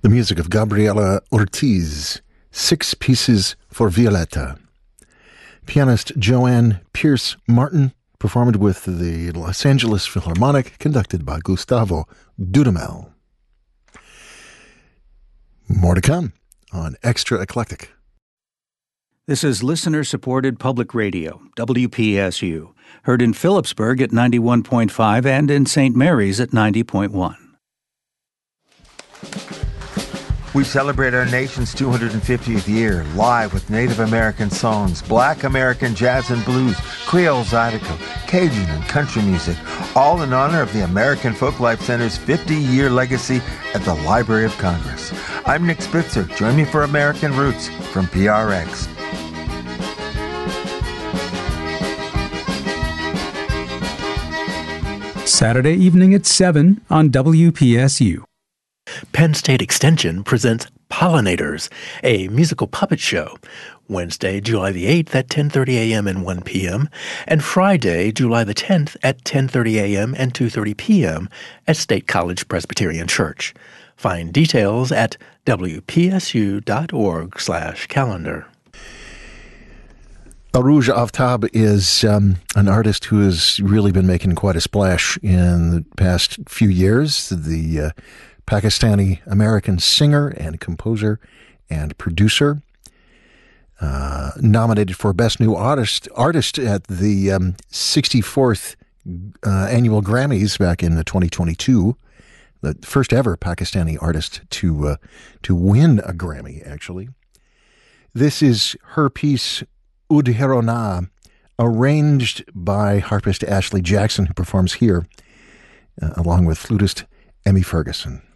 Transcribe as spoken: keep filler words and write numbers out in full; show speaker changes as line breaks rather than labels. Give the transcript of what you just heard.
The music of Gabriela Ortiz, Six Pieces for Violetta. Pianist Joanne Pierce Martin performed with the Los Angeles Philharmonic, conducted by Gustavo Dudamel. More to come on Extra Eclectic.
This is listener-supported public radio, W P S U, heard in Phillipsburg at ninety-one point five and in Saint Mary's at ninety point one.
We celebrate our nation's two hundred fiftieth year live with Native American songs, Black American jazz and blues, Creole Zydeco, Cajun and country music, all in honor of the American Folklife Center's fifty-year legacy at the Library of Congress. I'm Nick Spitzer. Join me for American Roots from P R X.
Saturday evening at seven on W P S U.
Penn State Extension presents Pollinators, a musical puppet show, Wednesday, July the eighth at ten thirty a.m. and one p.m., and Friday, July the tenth at ten thirty a.m. and two thirty p.m. at State College Presbyterian Church. Find details at w p s u dot org slash calendar.
Arooj Aftab is um, an artist who has really been making quite a splash in the past few years. The uh, Pakistani-American singer and composer and producer, uh, nominated for Best New Artist artist at the um, sixty-fourth uh, Annual Grammys back in twenty twenty-two. The first ever Pakistani artist to uh, to win a Grammy, actually. This is her piece, Udherona, arranged by harpist Ashley Jackson, who performs here, uh, along with flutist Emmy Ferguson.